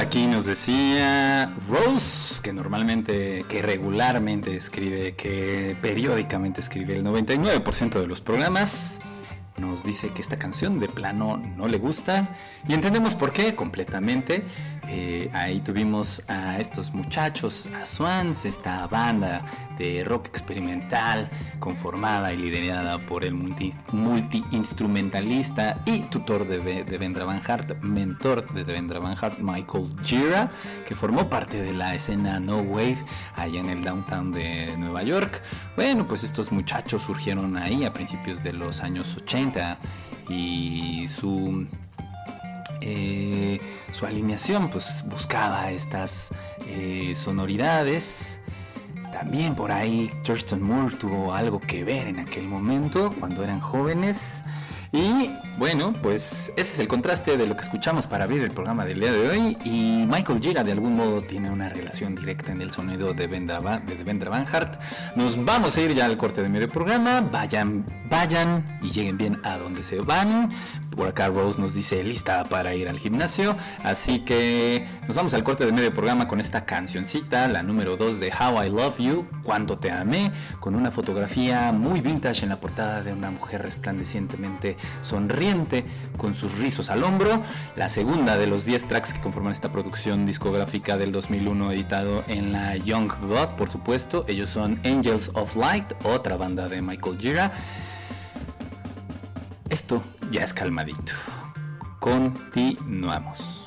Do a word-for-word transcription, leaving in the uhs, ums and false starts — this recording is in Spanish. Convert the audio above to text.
aquí nos decía Rose, que normalmente, que regularmente escribe, que periódicamente escribe el noventa y nueve por ciento de los programas, nos dice que esta canción de plano no le gusta y entendemos por qué completamente. Eh, ahí tuvimos a estos muchachos, a Swans, esta banda de rock experimental conformada y liderada por el multi, multi-instrumentalista y tutor de Devendra Banhart, mentor de Devendra Banhart, Michael Gira, que formó parte de la escena No Wave allá en el downtown de Nueva York. Bueno, pues estos muchachos surgieron ahí a principios de los años ochenta y su... Eh, su alineación pues buscaba estas eh, sonoridades. También por ahí Thurston Moore tuvo algo que ver en aquel momento cuando eran jóvenes. Y bueno, pues ese es el contraste de lo que escuchamos para abrir el programa del día de hoy. Y Michael Gira de algún modo tiene una relación directa en el sonido de Devendra, de Devendra Banhart. Nos vamos a ir ya al corte de medio programa. Vayan, vayan y lleguen bien a donde se van. Por acá Rose nos dice lista para ir al gimnasio. Así que nos vamos al corte de medio programa con esta cancioncita, la número dos de How I Love You, Cuánto Te Amé, con una fotografía muy vintage en la portada de una mujer resplandecientemente sonriente con sus rizos al hombro. La segunda de los diez tracks que conforman esta producción discográfica del dos mil uno, editado en la Young God, por supuesto. Ellos son Angels of Light, otra banda de Michael Gira. Esto ya es calmadito. Continuamos.